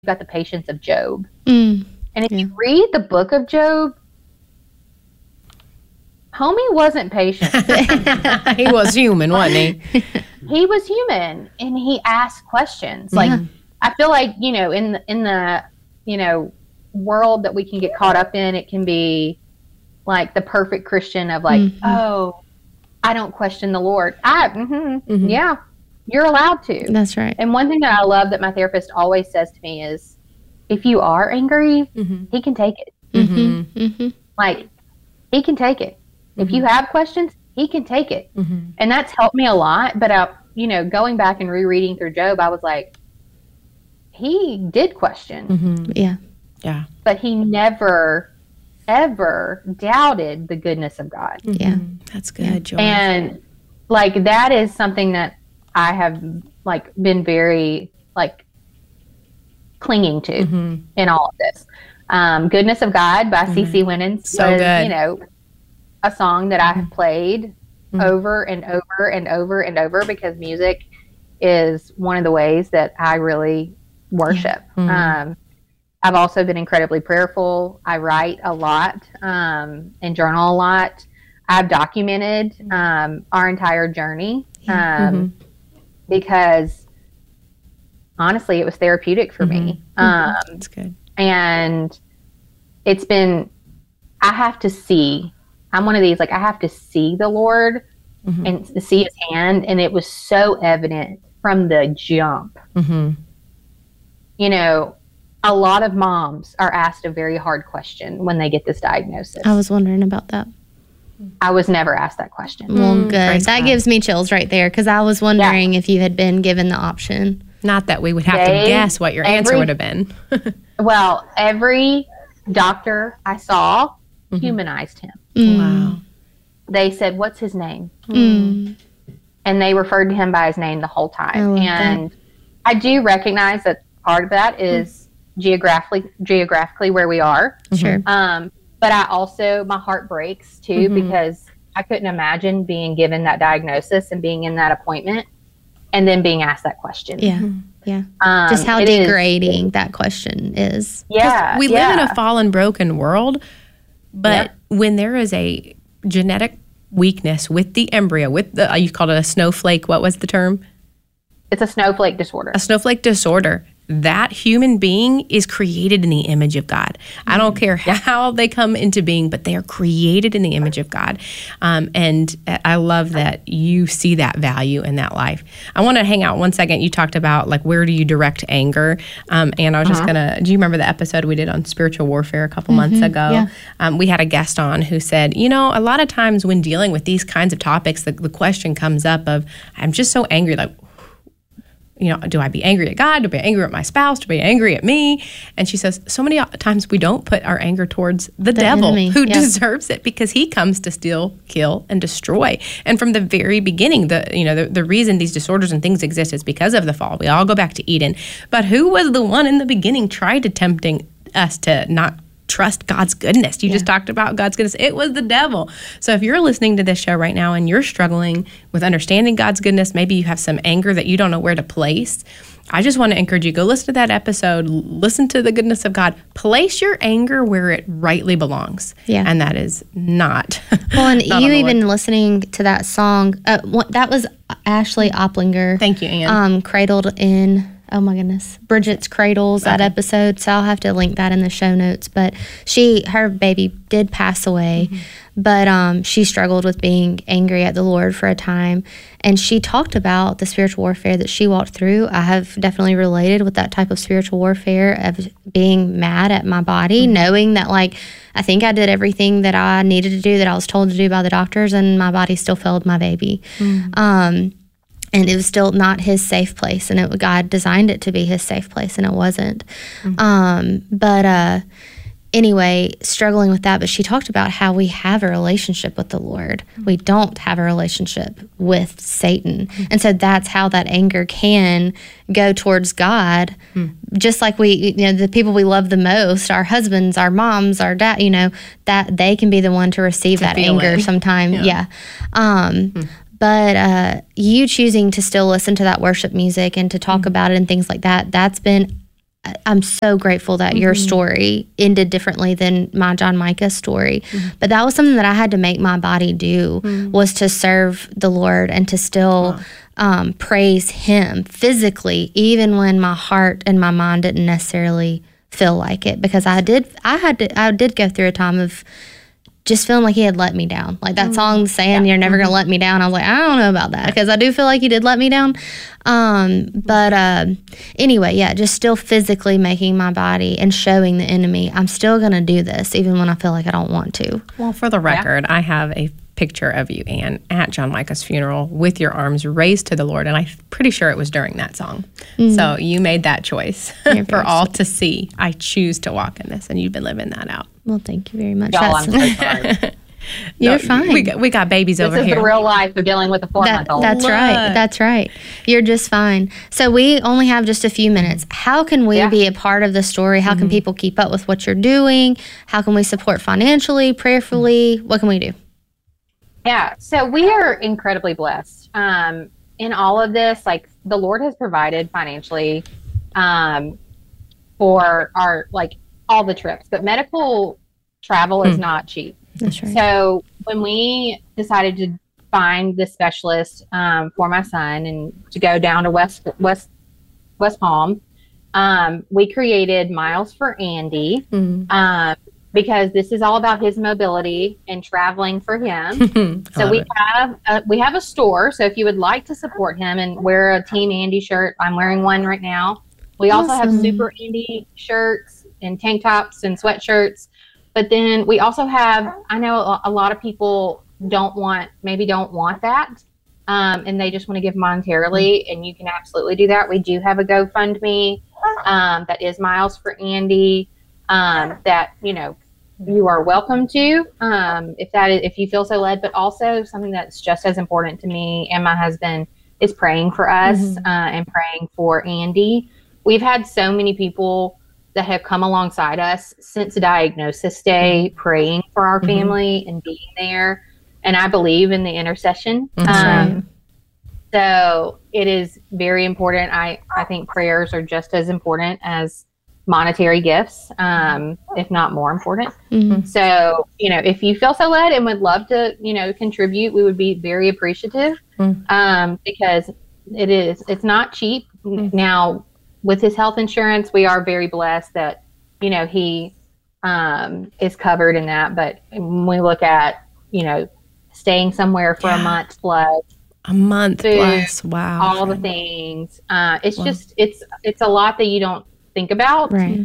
got the patience of Job. And if you read the book of Job, homie wasn't patient. He was human, wasn't he? He was human, and he asked questions. Like, I feel like, in the world that we can get caught up in, it can be like the perfect Christian of like, oh, I don't question the Lord. Yeah, you're allowed to. That's right. And one thing that I love that my therapist always says to me is, if you are angry, he can take it. Like, he can take it. If you have questions, he can take it. And that's helped me a lot. But, going back and rereading through Job, I was like, he did question. Yeah. But he never, ever doubted the goodness of God. Yeah. That's good, Joy. And, like, that is something that I have, like, been very, like, clinging to in all of this. Goodness of God by CeCe Winans So good. A song that I have played over and over and over and over, because music is one of the ways that I really worship. I've also been incredibly prayerful. I write a lot and journal a lot. I've documented our entire journey because honestly, it was therapeutic for me. That's good. And it's been, I have to see, I'm one of these, like, I have to see the Lord and see his hand. And it was so evident from the jump. A lot of moms are asked a very hard question when they get this diagnosis. I was wondering about that. I was never asked that question. Well, good. That gives me chills right there, because I was wondering if you had been given the option. Not that we would have to guess what your answer would have been. Well, every doctor I saw humanized him. Wow. They said, "What's his name?" And they referred to him by his name the whole time. And I do recognize that part of that is geographically where we are. Sure. But I also, my heart breaks too, because I couldn't imagine being given that diagnosis and being in that appointment and then being asked that question. Yeah. Just how degrading that question is. Yeah. We live in a fallen, broken world, but when there is a genetic weakness with the embryo, with the, you called it a snowflake, what was the term? It's a snowflake disorder. A snowflake disorder. That human being is created in the image of God. I don't care how they come into being, but they are created in the image of God. And I love that you see that value in that life. I want to hang out 1 second. You talked about, like, where do you direct anger? And I was just going to, do you remember the episode we did on spiritual warfare a couple months ago? Yeah. We had a guest on who said, a lot of times when dealing with these kinds of topics, the question comes up of, I'm just so angry, like, do I be angry at God? Do I be angry at my spouse? Do I be angry at me? And she says, so many times we don't put our anger towards the devil, enemy, who deserves it, because he comes to steal, kill, and destroy. And from the very beginning, the reason these disorders and things exist is because of the fall. We all go back to Eden. But who was the one in the beginning tried to tempting us to not trust God's goodness? You just talked about God's goodness. It was the devil. So if you're listening to this show right now and you're struggling with understanding God's goodness, maybe you have some anger that you don't know where to place, I just want to encourage you, go listen to that episode, listen to the goodness of God, place your anger where it rightly belongs. Yeah. And that is not. Well, and not you even listening to that song, that was Ashley Oplinger. Thank you, Ann. Cradled in, oh my goodness, Bridget's Cradles, that episode. So I'll have to link that in the show notes. But her baby did pass away, but she struggled with being angry at the Lord for a time. And she talked about the spiritual warfare that she walked through. I have definitely related with that type of spiritual warfare of being mad at my body, knowing that, like, I think I did everything that I needed to do, that I was told to do by the doctors, and my body still failed my baby. And it was still not his safe place, and God designed it to be his safe place, and it wasn't. Anyway, struggling with that, but she talked about how we have a relationship with the Lord. We don't have a relationship with Satan. And so that's how that anger can go towards God. Just like the people we love the most, our husbands, our moms, our dad, that they can be the one to receive that anger sometimes. But you choosing to still listen to that worship music and to talk about it and things like that, that's been I'm so grateful that your story ended differently than my John Micah story. But that was something that I had to make my body do, was to serve the Lord and to still praise him physically, even when my heart and my mind didn't necessarily feel like it, because I did go through a time of just feeling like he had let me down. Like that song saying, you're never going to let me down. I was like, I don't know about that, because I do feel like he did let me down. Anyway, just still physically making my body and showing the enemy, I'm still going to do this, even when I feel like I don't want to. Well, for the record, I have a picture of you, Ann, at John Micah's funeral with your arms raised to the Lord, and I'm pretty sure it was during that song. So you made that choice for all to see. I choose to walk in this, and you've been living that out. Well, thank you very much. Y'all, I'm so sorry. You're fine. We got babies over here. This is the real life of dealing with a 4-month-old. That's right. That's right. You're just fine. So we only have just a few minutes. How can we be a part of the story? How can people keep up with what you're doing? How can we support financially, prayerfully? What can we do? Yeah, so we are incredibly blessed in all of this. Like, the Lord has provided financially for our, like, all the trips, but medical travel is not cheap. That's right. So when we decided to find the specialist for my son and to go down to West Palm, we created Miles for Andy. Because this is all about his mobility and traveling for him. So we have a store. So if you would like to support him and wear a Team Andy shirt, I'm wearing one right now. We also have Super Andy shirts and tank tops and sweatshirts. But then we also have, I know a lot of people don't want that. And they just want to give monetarily, and you can absolutely do that. We do have a GoFundMe that is Miles for Andy. That you are welcome to, if you feel so led. But also something that's just as important to me and my husband is praying for us and praying for Andy. We've had so many people that have come alongside us since diagnosis day, praying for our family and being there. And I believe in the intercession. So it is very important. I think prayers are just as important as monetary gifts, if not more important. So, if you feel so led and would love to, contribute, we would be very appreciative, because it's not cheap. Now, with his health insurance, we are very blessed that, he is covered in that. But when we look at, staying somewhere for a month plus, wow, all the things, it's just, it's a lot that you don't think about. Right.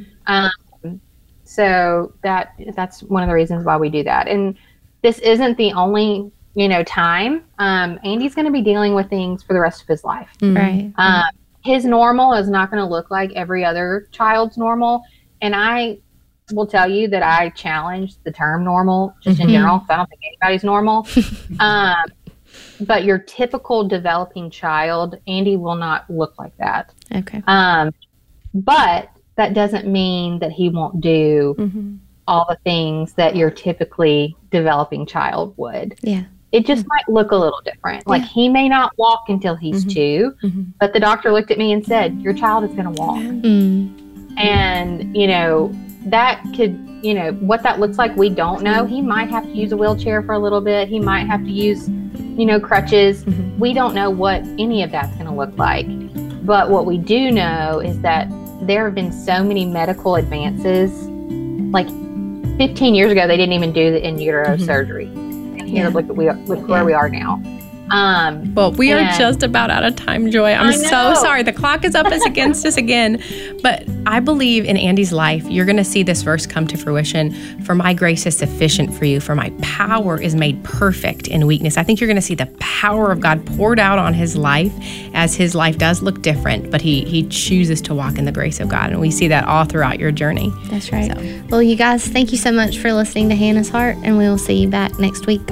So that's one of the reasons why we do that. And this isn't the only, time. Andy's going to be dealing with things for the rest of his life. Right. His normal is not going to look like every other child's normal. And I will tell you that I challenge the term normal just in general, because I don't think anybody's normal. But your typical developing child, Andy will not look like that. Okay. But that doesn't mean that he won't do all the things that your typically developing child would. Yeah. It just might look a little different. Like, he may not walk until he's 2, but the doctor looked at me and said, your child is going to walk. And, that could, what that looks like, we don't know. He might have to use a wheelchair for a little bit. He might have to use, crutches. We don't know what any of that's going to look like. But what we do know is that there have been so many medical advances. Like 15 years ago, they didn't even do the in utero surgery. And here, look where we are now. Well, we are just about out of time, Joy. I'm so sorry. The clock is up against us again. But I believe in Andy's life, you're going to see this verse come to fruition. For my grace is sufficient for you. For my power is made perfect in weakness. I think you're going to see the power of God poured out on his life, as his life does look different, but he chooses to walk in the grace of God. And we see that all throughout your journey. That's right. So. Well, you guys, thank you so much for listening to Hannah's Heart, and we will see you back next week.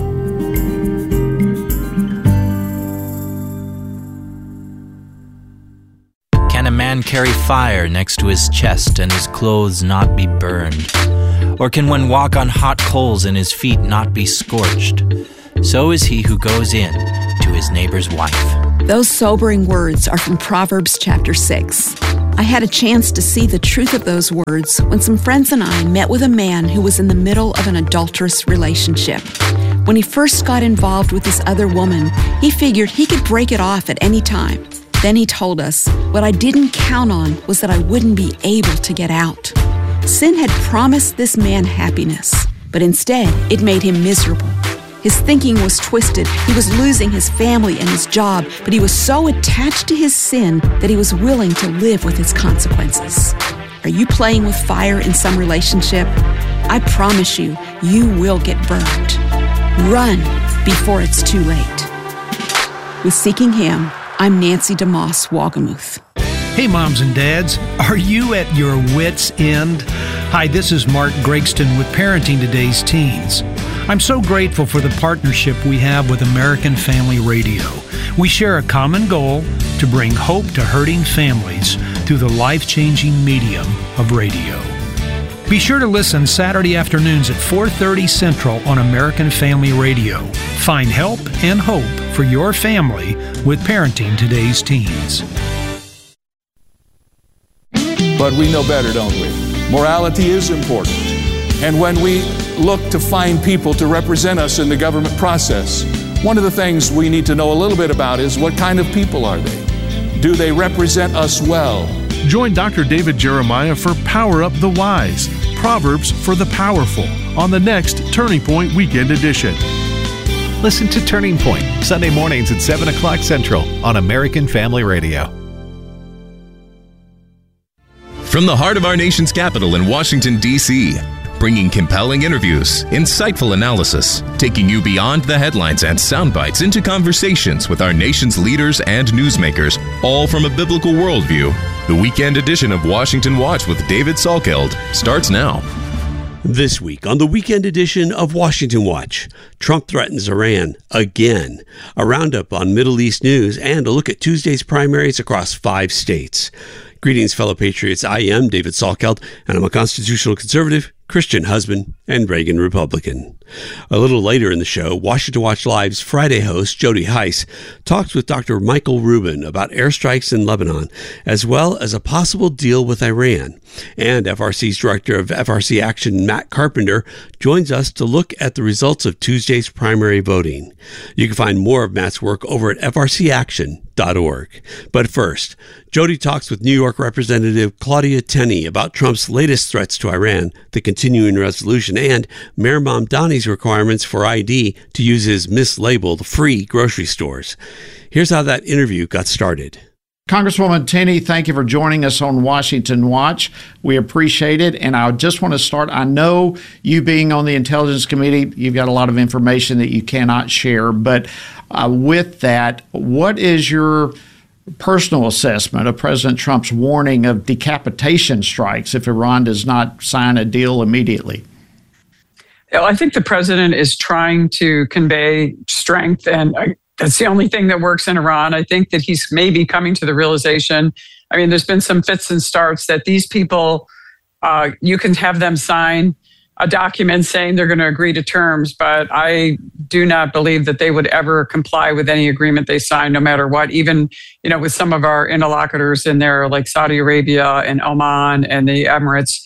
Can a man carry fire next to his chest and his clothes not be burned? Or can one walk on hot coals and his feet not be scorched? So is he who goes in to his neighbor's wife. Those sobering words are from Proverbs chapter 6. I had a chance to see the truth of those words when some friends and I met with a man who was in the middle of an adulterous relationship. When he first got involved with this other woman, he figured he could break it off at any time. Then he told us, what I didn't count on was that I wouldn't be able to get out. Sin had promised this man happiness, but instead it made him miserable. His thinking was twisted. He was losing his family and his job, but he was so attached to his sin that he was willing to live with its consequences. Are you playing with fire in some relationship? I promise you, you will get burned. Run before it's too late. With Seeking Him, I'm Nancy DeMoss Wagamuth. Hey, moms and dads, are you at your wits' end? Hi, this is Mark Gregston with Parenting Today's Teens. I'm so grateful for the partnership we have with American Family Radio. We share a common goal to bring hope to hurting families through the life-changing medium of radio. Be sure to listen Saturday afternoons at 4:30 Central on American Family Radio. Find help and hope for your family with Parenting Today's Teens. But we know better, don't we? Morality is important. And when we look to find people to represent us in the government process, one of the things we need to know a little bit about is what kind of people are they? Do they represent us well? Join Dr. David Jeremiah for Power Up the Wise, Proverbs for the Powerful, on the next Turning Point Weekend Edition. Listen to Turning Point, Sunday mornings at 7 o'clock Central on American Family Radio. From the heart of our nation's capital in Washington, D.C., bringing compelling interviews, insightful analysis, taking you beyond the headlines and sound bites into conversations with our nation's leaders and newsmakers, all from a biblical worldview. The weekend edition of Washington Watch with David Salkeld starts now. This week on the weekend edition of Washington Watch, Trump threatens Iran again, a roundup on Middle East news, and a look at Tuesday's primaries across 5 states. Greetings, fellow patriots. I am David Salkeld, and I'm a constitutional conservative, Christian husband, and Reagan Republican. A little later in the show, Washington Watch Live's Friday host, Jody Heiss, talks with Dr. Michael Rubin about airstrikes in Lebanon, as well as a possible deal with Iran. And FRC's Director of FRC Action, Matt Carpenter, joins us to look at the results of Tuesday's primary voting. You can find more of Matt's work over at frcaction.org. But first, Jody talks with New York Representative Claudia Tenney about Trump's latest threats to Iran, the continuing resolution, and Mayor Mamdani's requirements for ID to use his mislabeled free grocery stores. Here's how that interview got started. Congresswoman Tenney, thank you for joining us on Washington Watch. We appreciate it. And I just want to start. I know you being on the Intelligence Committee, you've got a lot of information that you cannot share. But with that, what is your personal assessment of President Trump's warning of decapitation strikes if Iran does not sign a deal immediately? Well, I think the president is trying to convey strength, and that's the only thing that works in Iran. I think that he's maybe coming to the realization. I mean, there's been some fits and starts that these people, you can have them sign a document saying they're going to agree to terms, but I do not believe that they would ever comply with any agreement they sign, no matter what. Even, with some of our interlocutors in there, like Saudi Arabia and Oman and the Emirates,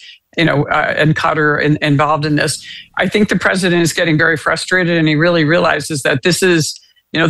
and Qatar involved in this. I think the president is getting very frustrated, and he really realizes that this is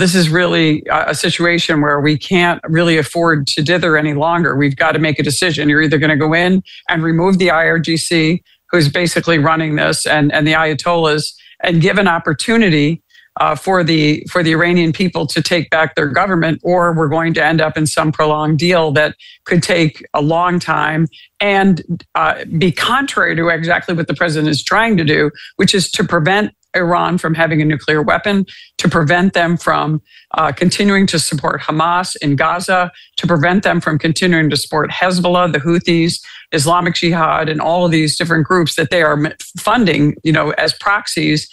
really a situation where we can't really afford to dither any longer. We've got to make a decision. You're either going to go in and remove the IRGC, who's basically running this, and the Ayatollahs, and give an opportunity for the Iranian people to take back their government, or we're going to end up in some prolonged deal that could take a long time and be contrary to exactly what the president is trying to do, which is to prevent Iran from having a nuclear weapon, to prevent them from continuing to support Hamas in Gaza, to prevent them from continuing to support Hezbollah, the Houthis, Islamic Jihad, and all of these different groups that they are funding, as proxies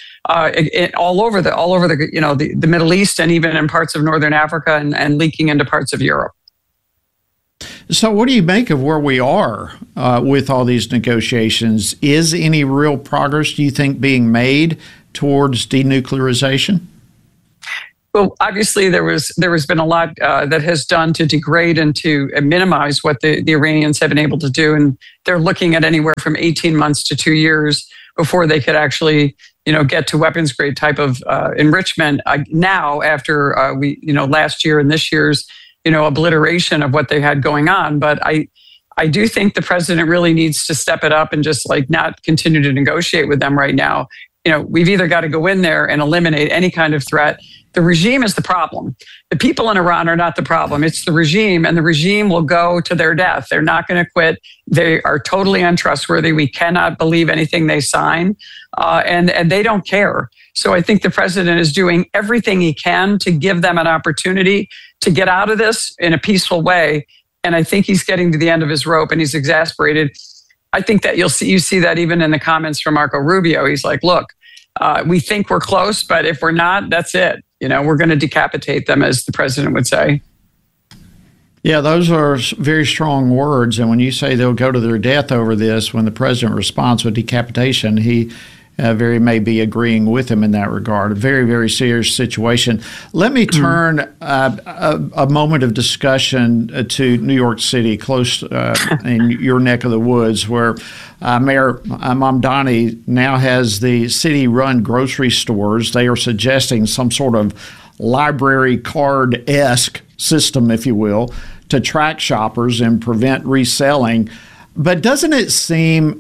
all over the Middle East, and even in parts of Northern Africa, and leaking into parts of Europe. So what do you make of where we are with all these negotiations? Is any real progress, do you think, being made towards denuclearization? Well, obviously there has been a lot that has done to degrade and to minimize what the Iranians have been able to do, and they're looking at anywhere from 18 months to 2 years before they could actually, get to weapons grade type of enrichment. Now, after last year and this year's, obliteration of what they had going on, but I do think the president really needs to step it up and just not continue to negotiate with them right now. We've either got to go in there and eliminate any kind of threat. The regime is the problem. The people in Iran are not the problem. It's the regime, and the regime will go to their death. They're not going to quit. They are totally untrustworthy. We cannot believe anything they sign, and they don't care. So I think the president is doing everything he can to give them an opportunity to get out of this in a peaceful way. And I think he's getting to the end of his rope, and he's exasperated. I think that you see that even in the comments from Marco Rubio. He's like, look, we think we're close, but if we're not, that's it. We're going to decapitate them, as the president would say. Yeah, those are very strong words. And when you say they'll go to their death over this, when the president responds with decapitation, he very may be agreeing with him in that regard. A very, very serious situation. Let me turn a moment of discussion to New York City, close in your neck of the woods, where Mayor Mamdani now has the city-run grocery stores. They are suggesting some sort of library card-esque system, if you will, to track shoppers and prevent reselling. But doesn't it seem,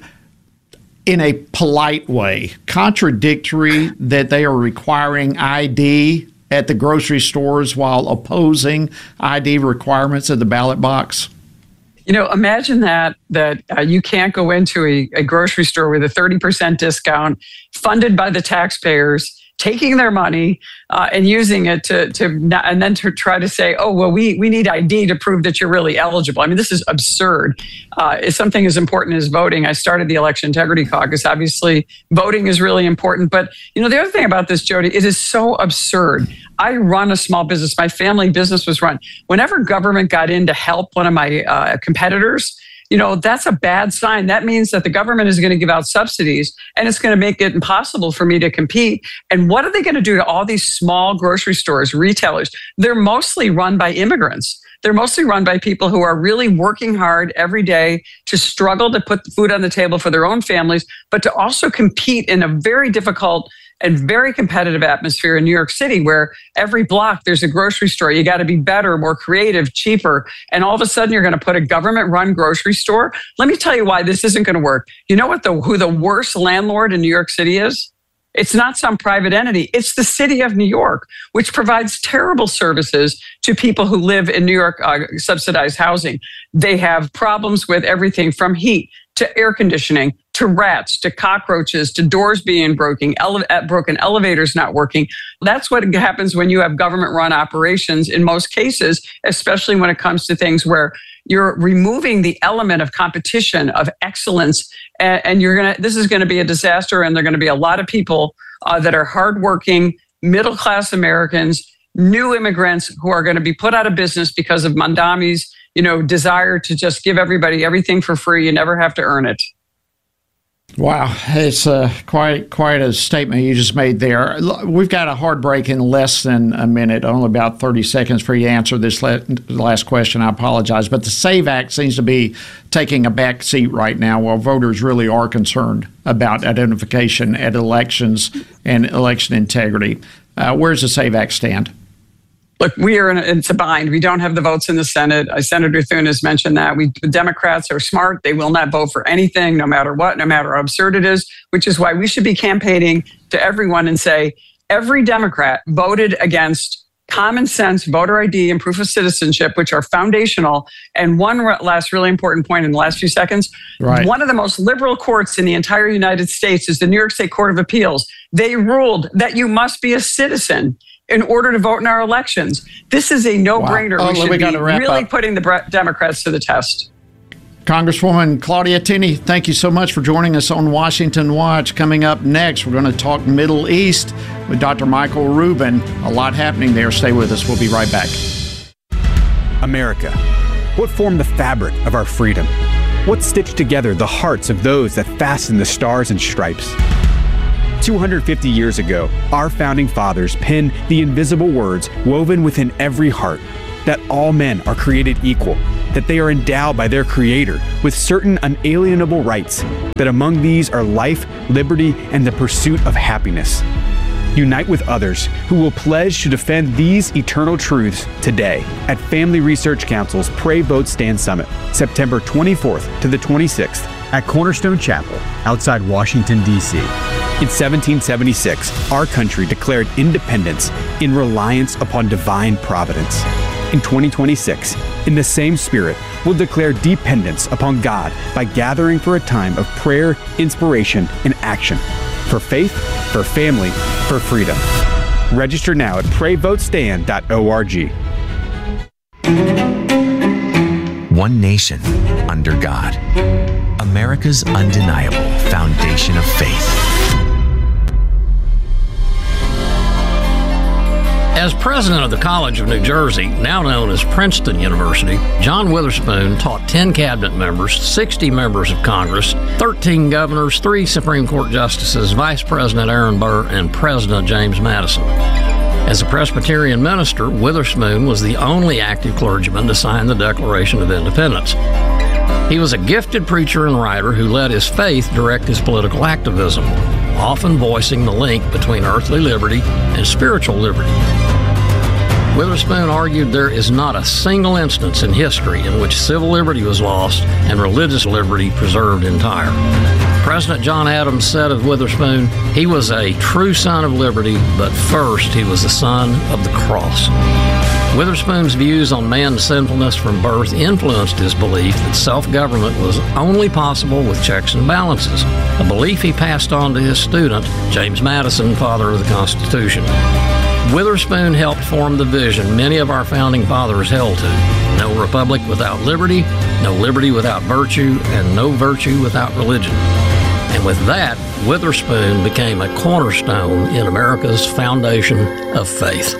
in a polite way, contradictory that they are requiring ID at the grocery stores while opposing ID requirements at the ballot box? Imagine that you can't go into a grocery store with a 30% discount funded by the taxpayers, taking their money and using it and then to try to say, oh, well, we need ID to prove that you're really eligible. I mean, this is absurd. If something as important as voting, I started the Election Integrity Caucus. Obviously, voting is really important. But, the other thing about this, Jody, it is so absurd. I run a small business. My family business was run. Whenever government got in to help one of my competitors, that's a bad sign. That means that the government is going to give out subsidies, and it's going to make it impossible for me to compete. And what are they going to do to all these small grocery stores, retailers? They're mostly run by immigrants. They're mostly run by people who are really working hard every day to struggle to put food on the table for their own families, but to also compete in a very difficult and very competitive atmosphere in New York City, where every block there's a grocery store. You got to be better, more creative, cheaper. And all of a sudden you're going to put a government-run grocery store. Let me tell you why this isn't going to work. You know who the worst landlord in New York City is? It's not some private entity. It's the city of New York, which provides terrible services to people who live in New York subsidized housing. They have problems with everything from heat to air conditioning, to rats, to cockroaches, to doors being broken elevators not working. That's what happens when you have government-run operations in most cases, especially when it comes to things where you're removing the element of competition, of excellence, and this is going to be a disaster, and there are going to be a lot of people that are hardworking, middle-class Americans, new immigrants who are going to be put out of business because of Mamdani's desire to just give everybody everything for free. You never have to earn it. Wow, it's quite a statement you just made there. We've got a hard break in less than a minute, only about 30 seconds for you to answer this last question. I apologize. But the SAVE Act seems to be taking a back seat right now while voters really are concerned about identification at elections and election integrity. Where's the SAVE Act stand? Look, we are it's a bind. We don't have the votes in the Senate. Senator Thune has mentioned that. The Democrats are smart. They will not vote for anything, no matter what, no matter how absurd it is, which is why we should be campaigning to everyone and say, every Democrat voted against common sense, voter ID, and proof of citizenship, which are foundational. And one last really important point in the last few seconds, right. One of the most liberal courts in the entire United States is the New York State Court of Appeals. They ruled that you must be a citizen in order to vote in our elections. This is a no-brainer. Wow. We should be really putting the Democrats to the test. Congresswoman Claudia Tenney, thank you so much for joining us on Washington Watch. Coming up next, we're going to talk Middle East with Dr. Michael Rubin. A lot happening there. Stay with us. We'll be right back. America. What formed the fabric of our freedom? What stitched together the hearts of those that fasten the stars and stripes? 250 years ago, our founding fathers penned the invisible words woven within every heart, that all men are created equal, that they are endowed by their Creator with certain unalienable rights, that among these are life, liberty, and the pursuit of happiness. Unite with others who will pledge to defend these eternal truths today at Family Research Council's Pray, Vote, Stand Summit, September 24th to the 26th at Cornerstone Chapel outside Washington, D.C. In 1776, our country declared independence in reliance upon divine providence. In 2026, in the same spirit, we'll declare dependence upon God by gathering for a time of prayer, inspiration, and action. For faith, for family, for freedom. Register now at PrayVoteStand.org. One nation under God. America's undeniable foundation of faith. As president of the College of New Jersey, now known as Princeton University, John Witherspoon taught 10 cabinet members, 60 members of Congress, 13 governors, 3 Supreme Court justices, Vice President Aaron Burr, and President James Madison. As a Presbyterian minister, Witherspoon was the only active clergyman to sign the Declaration of Independence. He was a gifted preacher and writer who let his faith direct his political activism, often voicing the link between earthly liberty and spiritual liberty. Witherspoon argued there is not a single instance in history in which civil liberty was lost and religious liberty preserved entire. President John Adams said of Witherspoon, he was a true son of liberty, but first he was the son of the cross. Witherspoon's views on man's sinfulness from birth influenced his belief that self-government was only possible with checks and balances, a belief he passed on to his student, James Madison, father of the Constitution. Witherspoon helped form the vision many of our founding fathers held to: no republic without liberty, no liberty without virtue, and no virtue without religion. And with that, Witherspoon became a cornerstone in America's foundation of faith.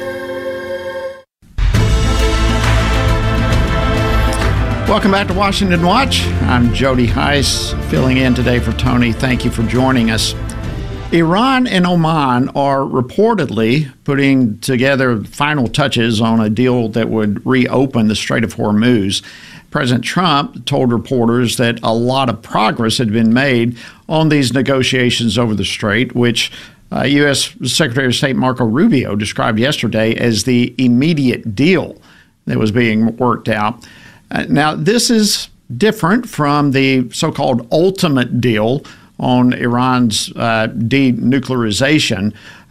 Welcome back to Washington Watch. I'm Jody Heiss, filling in today for Tony. Thank you for joining us. Iran and Oman are reportedly putting together final touches on a deal that would reopen the Strait of Hormuz. President Trump told reporters that a lot of progress had been made on these negotiations over the strait, which U.S. Secretary of State Marco Rubio described yesterday as the immediate deal that was being worked out. Now, this is different from the so-called ultimate deal on Iran's denuclearization.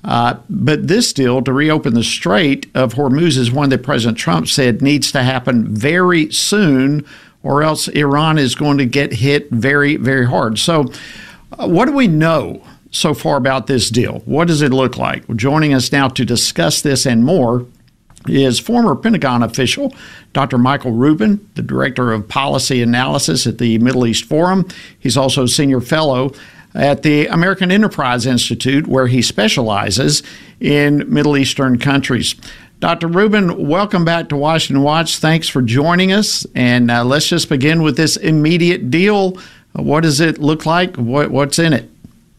But this deal to reopen the Strait of Hormuz is one that President Trump said needs to happen very soon, or else Iran is going to get hit very, very hard. So what do we know so far about this deal? What does it look like? Well, joining us now to discuss this and more is former Pentagon official Dr. Michael Rubin, the Director of Policy Analysis at the Middle East Forum. He's also Senior Fellow at the American Enterprise Institute, where he specializes in Middle Eastern countries. Dr. Rubin, welcome back to Washington Watch. Thanks for joining us. And let's just begin with this immediate deal. What does it look like? What's in it?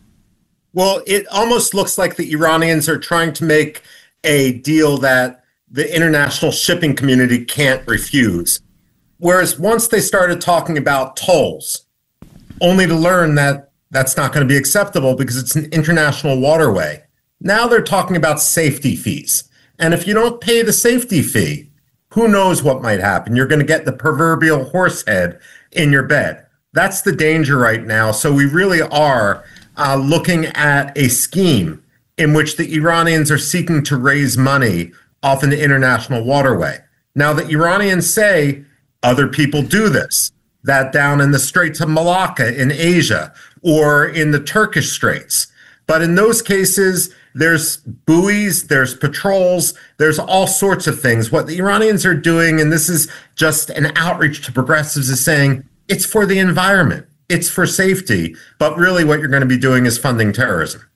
Well, it almost looks like the Iranians are trying to make a deal that the international shipping community can't refuse. Whereas once they started talking about tolls, only to learn that that's not going to be acceptable because it's an international waterway. Now they're talking about safety fees. And if you don't pay the safety fee, who knows what might happen? You're going to get the proverbial horse head in your bed. That's the danger right now. So we really are looking at a scheme in which the Iranians are seeking to raise money off an international waterway. Now, the Iranians say other people do this, that down in the Straits of Malacca in Asia or in the Turkish Straits. But in those cases, there's buoys, there's patrols, there's all sorts of things. What the Iranians are doing, and this is just an outreach to progressives, is saying it's for the environment, it's for safety, but really what you're going to be doing is funding terrorism.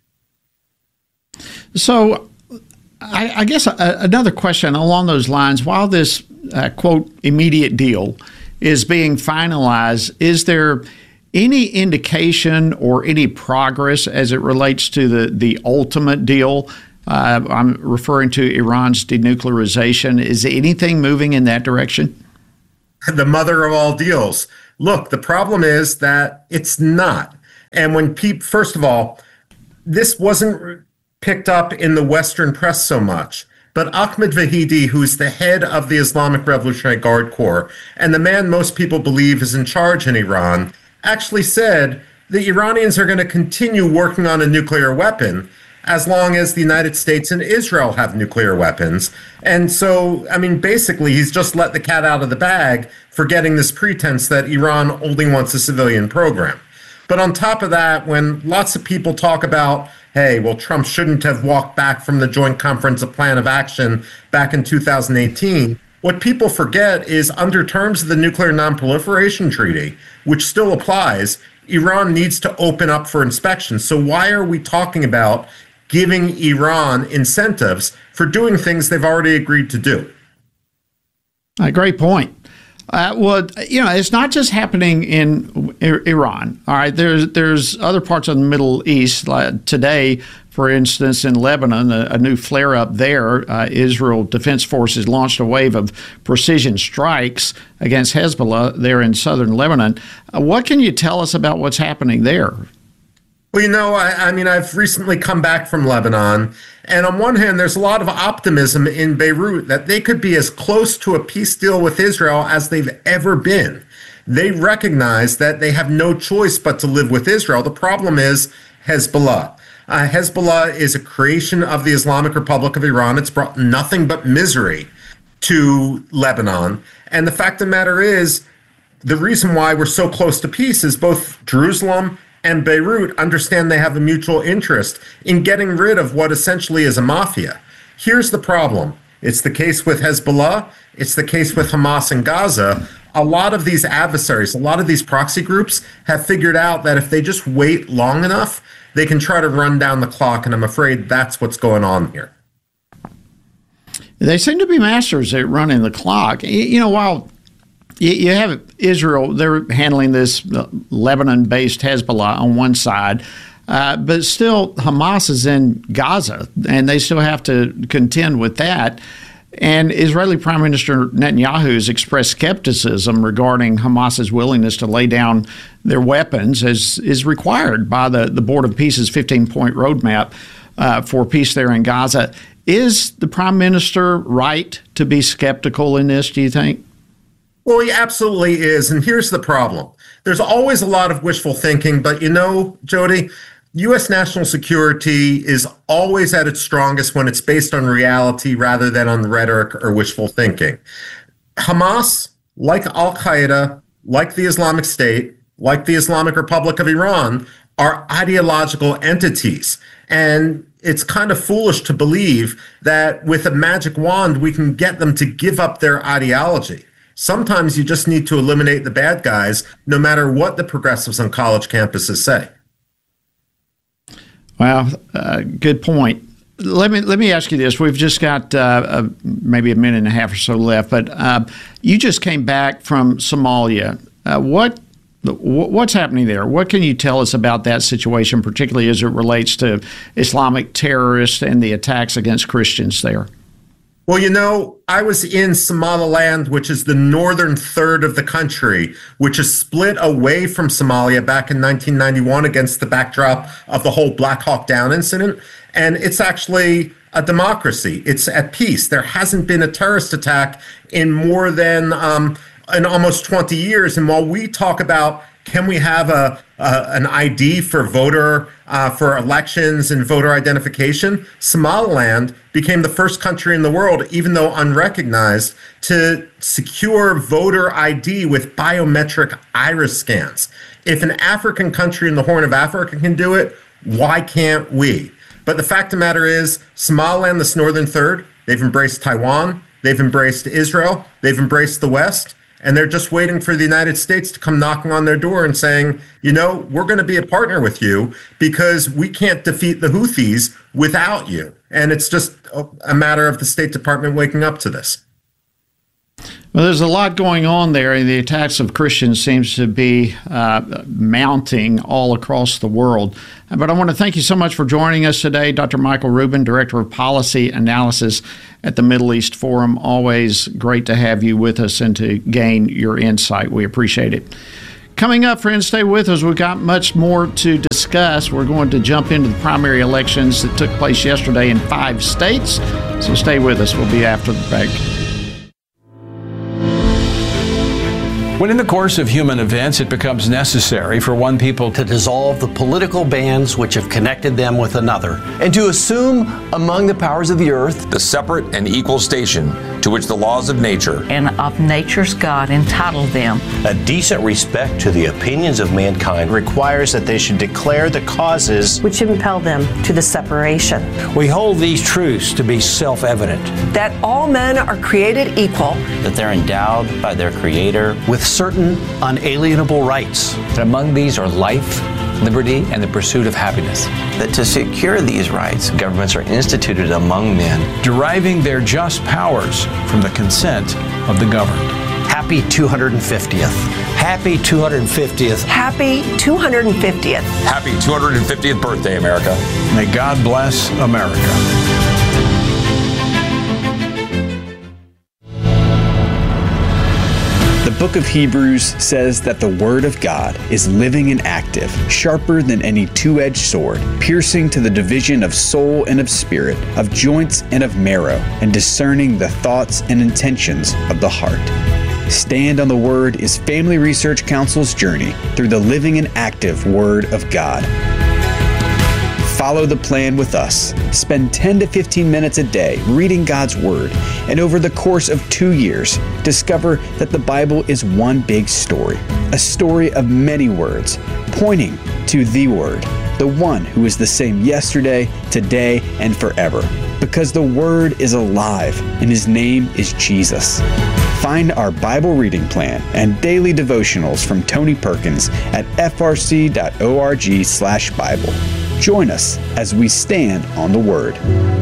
So I guess another question along those lines, while this, quote, immediate deal is being finalized, is there any indication or any progress as it relates to the ultimate deal? I'm referring to Iran's denuclearization. Is anything moving in that direction? The mother of all deals. Look, the problem is that it's not. And when first of all, this wasn't picked up in the Western press so much. But Ahmed Vahidi, who's the head of the Islamic Revolutionary Guard Corps, and the man most people believe is in charge in Iran, actually said the Iranians are going to continue working on a nuclear weapon as long as the United States and Israel have nuclear weapons. And so, I mean, basically, he's just let the cat out of the bag for getting this pretense that Iran only wants a civilian program. But on top of that, when lots of people talk about, hey, well, Trump shouldn't have walked back from the Joint Conference of Plan of Action back in 2018, what people forget is under terms of the Nuclear Non-Proliferation Treaty, which still applies, Iran needs to open up for inspection. So why are we talking about giving Iran incentives for doing things they've already agreed to do? A great point. Well, you know, it's not just happening in Iran. All right, there's other parts of the Middle East. Like today, for instance, in Lebanon, a new flare-up there. Israel Defense Forces launched a wave of precision strikes against Hezbollah there in southern Lebanon. What can you tell us about what's happening there? Well, you know, I mean, I've recently come back from Lebanon, and on one hand, there's a lot of optimism in Beirut that they could be as close to a peace deal with Israel as they've ever been. They recognize that they have no choice but to live with Israel. The problem is Hezbollah. Hezbollah is a creation of the Islamic Republic of Iran. It's brought nothing but misery to Lebanon. And the fact of the matter is, the reason why we're so close to peace is both Jerusalem and Beirut understand they have a mutual interest in getting rid of what essentially is a mafia. Here's the problem. It's the case with Hezbollah. It's the case with Hamas in Gaza. A lot of these adversaries, a lot of these proxy groups have figured out that if they just wait long enough, they can try to run down the clock, and I'm afraid that's what's going on here. They seem to be masters at running the clock. You know, while you have Israel, they're handling this Lebanon-based Hezbollah on one side, but still Hamas is in Gaza, and they still have to contend with that. And Israeli Prime Minister Netanyahu has expressed skepticism regarding Hamas's willingness to lay down their weapons, as is required by the Board of Peace's 15-point roadmap for peace there in Gaza. Is the Prime Minister right to be skeptical in this, do you think? Well, he absolutely is. And here's the problem. There's always a lot of wishful thinking, but you know, Jody, U.S. national security is always at its strongest when it's based on reality rather than on rhetoric or wishful thinking. Hamas, like Al-Qaeda, like the Islamic State, like the Islamic Republic of Iran, are ideological entities. And it's kind of foolish to believe that with a magic wand, we can get them to give up their ideology. Sometimes you just need to eliminate the bad guys, no matter what the progressives on college campuses say. Well, good point. Let me ask you this. We've just got maybe a minute and a half or so left, but you just came back from Somalia. What's happening there? What can you tell us about that situation, particularly as it relates to Islamic terrorists and the attacks against Christians there? Well, you know, I was in Somaliland, which is the northern third of the country, which is split away from Somalia back in 1991 against the backdrop of the whole Black Hawk Down incident. And it's actually a democracy. It's at peace. There hasn't been a terrorist attack in more than in almost 20 years. And while we talk about can we have an ID for for elections and voter identification, Somaliland became the first country in the world, even though unrecognized, to secure voter ID with biometric iris scans. If an African country in the Horn of Africa can do it, why can't we? But the fact of the matter is, Somaliland, this northern third, they've embraced Taiwan, they've embraced Israel, they've embraced the West. And they're just waiting for the United States to come knocking on their door and saying, you know, we're going to be a partner with you because we can't defeat the Houthis without you. And it's just a matter of the State Department waking up to this. Well, there's a lot going on there, and the attacks of Christians seems to be mounting all across the world. But I want to thank you so much for joining us today, Dr. Michael Rubin, Director of Policy Analysis at the Middle East Forum. Always great to have you with us and to gain your insight. We appreciate it. Coming up, friends, stay with us. We've got much more to discuss. We're going to jump into the primary elections that took place yesterday in 5 states. So stay with us. We'll be after the break. When in the course of human events it becomes necessary for one people to dissolve the political bands which have connected them with another, and to assume among the powers of the earth the separate and equal station to which the laws of nature and of nature's God entitled them. A decent respect to the opinions of mankind requires that they should declare the causes which impel them to the separation. We hold these truths to be self-evident. That all men are created equal. That they're endowed by their Creator with certain unalienable rights. And among these are life, liberty, and the pursuit of happiness. That to secure these rights, governments are instituted among men, deriving their just powers from the consent of the governed. Happy 250th. Happy 250th. Happy 250th. Happy 250th birthday, America. May God bless America. The book of Hebrews says that the Word of God is living and active, sharper than any two-edged sword, piercing to the division of soul and of spirit, of joints and of marrow, and discerning the thoughts and intentions of the heart. Stand on the Word is Family Research Council's journey through the living and active Word of God. Follow the plan with us. Spend 10 to 15 minutes a day reading God's Word, and over the course of 2 years, discover that the Bible is one big story, a story of many words, pointing to the Word, the one who is the same yesterday, today, and forever, because the Word is alive, and His name is Jesus. Find our Bible reading plan and daily devotionals from Tony Perkins at frc.org/Bible. Join us as we stand on the Word.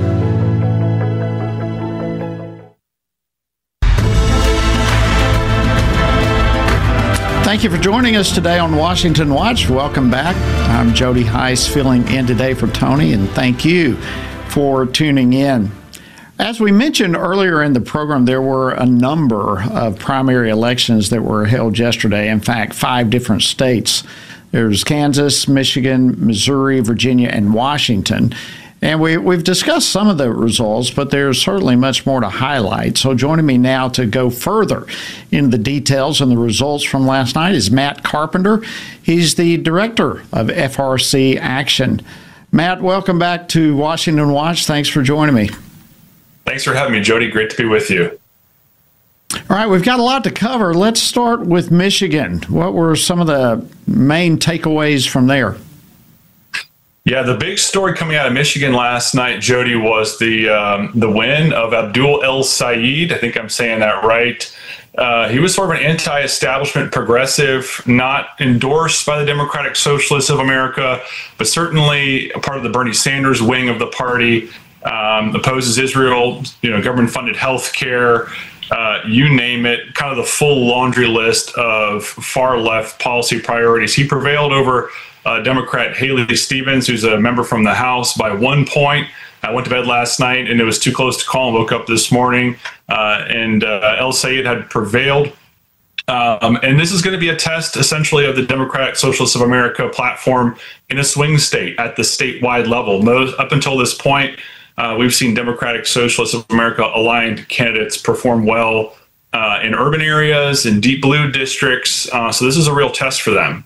Thank you for joining us today on Washington Watch. Welcome back. I'm Jody Heiss filling in today for Tony, and thank you for tuning in. As we mentioned earlier in the program, there were a number of primary elections that were held yesterday. In fact, 5 different states. There's Kansas, Michigan, Missouri, Virginia, and Washington. And we've discussed some of the results, but there's certainly much more to highlight. So joining me now to go further into the details and the results from last night is Matt Carpenter. He's the director of FRC Action. Matt, welcome back to Washington Watch. Thanks for joining me. Thanks for having me, Jody. Great to be with you. All right, we've got a lot to cover. Let's start with Michigan. What were some of the main takeaways from there? Yeah, the big story coming out of Michigan last night, Jody, was the win of Abdul El-Sayed. I think I'm saying that right. He was sort of an anti-establishment progressive, not endorsed by the Democratic Socialists of America, but certainly a part of the Bernie Sanders wing of the party. Opposes Israel, government-funded health care, you name it, kind of the full laundry list of far-left policy priorities. He prevailed over Democrat Haley Stevens, who's a member from the House, by 1 point. I went to bed last night, and it was too close to call, and woke up this morning, and El-Sayed had prevailed. And this is going to be a test, essentially, of the Democratic Socialists of America platform in a swing state at the statewide level. Up until this point, we've seen Democratic Socialists of America aligned candidates perform well in urban areas, in deep blue districts. So this is a real test for them.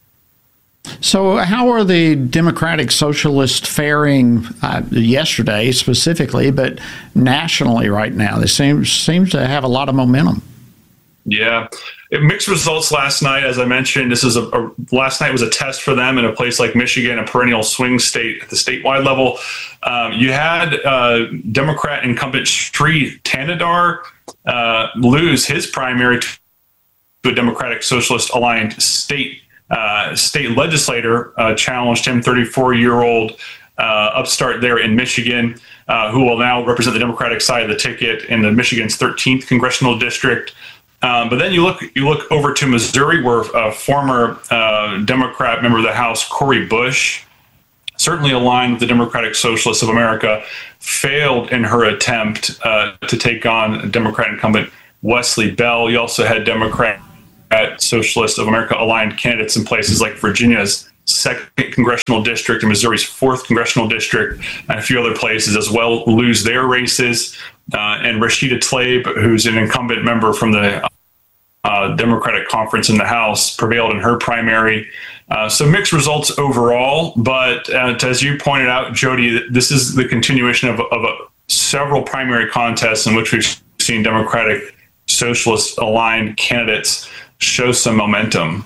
So how are the Democratic Socialists faring yesterday specifically, but nationally right now? They seems to have a lot of momentum. Yeah. Mixed results last night. As I mentioned, this is last night was a test for them in a place like Michigan, a perennial swing state at the statewide level. You had Democrat incumbent Sri Tanadar lose his primary to a Democratic Socialist aligned state legislator, challenged him, 34-year-old upstart there in Michigan, who will now represent the Democratic side of the ticket in the Michigan's 13th congressional district. But then you look over to Missouri, where a former Democrat member of the House, Cori Bush, certainly aligned with the Democratic Socialists of America, failed in her attempt to take on Democrat incumbent Wesley Bell. You also had Democrat Socialist of America aligned candidates in places like Virginia's 2nd congressional district and Missouri's 4th congressional district, and a few other places as well, lose their races. And Rashida Tlaib, who's an incumbent member from the Democratic Conference in the House, prevailed in her primary. So mixed results overall, but as you pointed out, Jody, this is the continuation of several primary contests in which we've seen Democratic Socialist aligned candidates show some momentum.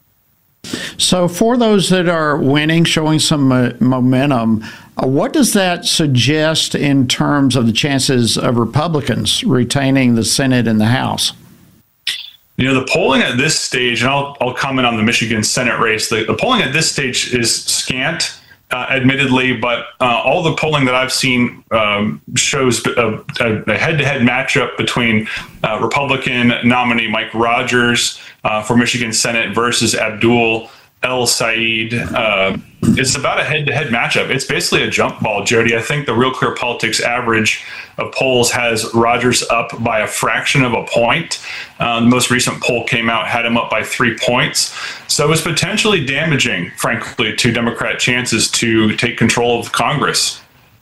So for those that are winning, showing some momentum, what does that suggest in terms of the chances of Republicans retaining the Senate and the House? The polling at this stage, and I'll comment on the Michigan Senate race, the polling at this stage is scant, admittedly, but all the polling that I've seen shows a head-to-head matchup between Republican nominee Mike Rogers for Michigan Senate versus Abdul El Sayed. It's about a head-to-head matchup. It's basically a jump ball, Jody. I think the Real Clear Politics average of polls has Rogers up by a fraction of a point. The most recent poll came out, had him up by 3 points. So it's potentially damaging, frankly, to Democrat chances to take control of Congress.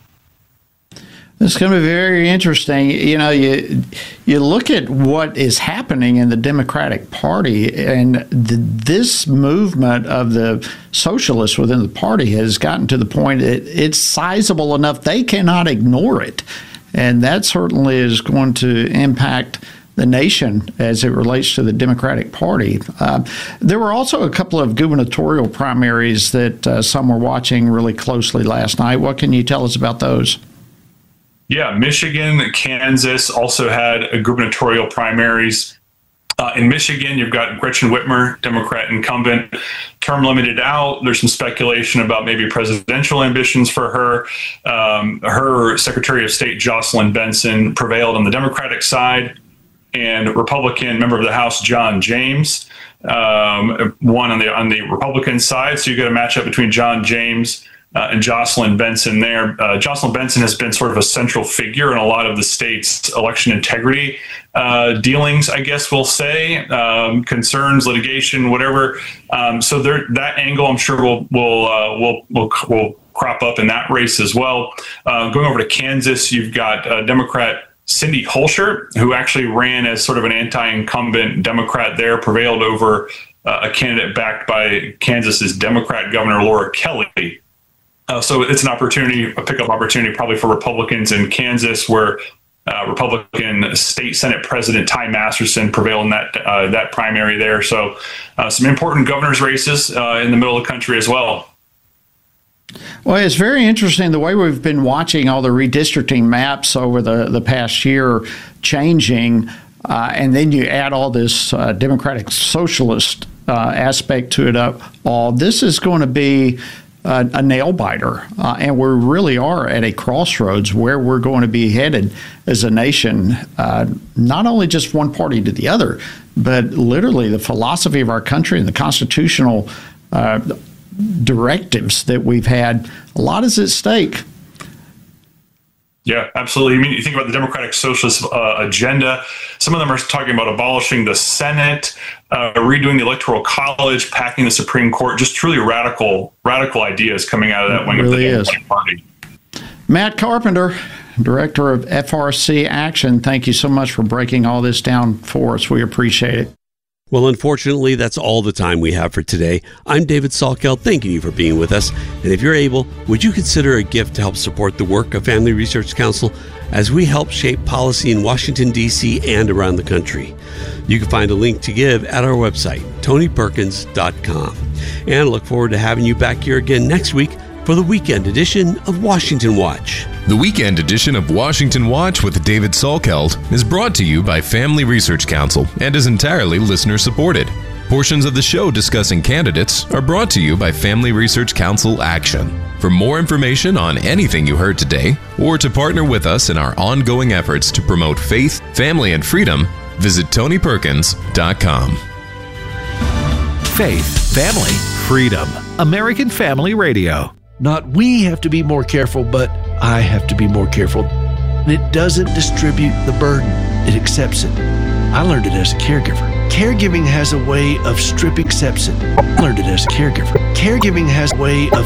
It's going to be very interesting. You look at what is happening in the Democratic Party, and this movement of the socialists within the party has gotten to the point that it's sizable enough they cannot ignore it. And that certainly is going to impact the nation as it relates to the Democratic Party. There were also a couple of gubernatorial primaries that some were watching really closely last night. What can you tell us about those? Yeah, Michigan, Kansas also had a gubernatorial primaries. In Michigan, you've got Gretchen Whitmer, Democrat incumbent, term limited out. There's some speculation about maybe presidential ambitions for her. Her Secretary of State, Jocelyn Benson, prevailed on the Democratic side, and Republican member of the House, John James, won on the Republican side. So you get a matchup between John James and Jocelyn Benson there. Jocelyn Benson has been sort of a central figure in a lot of the state's election integrity dealings, I guess we'll say, concerns, litigation, whatever. So that angle, I'm sure, will crop up in that race as well. Going over to Kansas, you've got Democrat Cindy Holscher, who actually ran as sort of an anti-incumbent Democrat there, prevailed over a candidate backed by Kansas's Democrat Governor Laura Kelly. So it's an opportunity, a pickup opportunity probably for Republicans in Kansas, where Republican State Senate President Ty Masterson prevailed in that primary there. So some important governor's races in the middle of the country as well. Well, it's very interesting the way we've been watching all the redistricting maps over the past year changing, and then you add all this Democratic Socialist aspect to it. This is going to be a nail biter, and we really are at a crossroads where we're going to be headed as a nation, not only just one party to the other, but literally the philosophy of our country and the constitutional directives that we've had. A lot is at stake. Yeah, absolutely. I mean, you think about the Democratic Socialist agenda. Some of them are talking about abolishing the Senate, redoing the Electoral College, packing the Supreme Court. Just truly radical ideas coming out of that wing of the Democratic Party. Matt Carpenter, Director of FRC Action, thank you so much for breaking all this down for us. We appreciate it. Well, unfortunately, that's all the time we have for today. I'm David Salkeld, thanking you for being with us. And if you're able, would you consider a gift to help support the work of Family Research Council as we help shape policy in Washington, D.C. and around the country? You can find a link to give at our website, TonyPerkins.com. And I look forward to having you back here again next week for the weekend edition of Washington Watch. The weekend edition of Washington Watch with David Salkeld is brought to you by Family Research Council and is entirely listener supported. Portions of the show discussing candidates are brought to you by Family Research Council Action. For more information on anything you heard today, or to partner with us in our ongoing efforts to promote faith, family, and freedom, visit TonyPerkins.com. Faith, family, freedom. American Family Radio. Not we have to be more careful, but I have to be more careful. And it doesn't distribute the burden, it accepts it. I learned it as a caregiver. Caregiving has a way of stripping acceptance. I learned it as a caregiver. Caregiving has a way of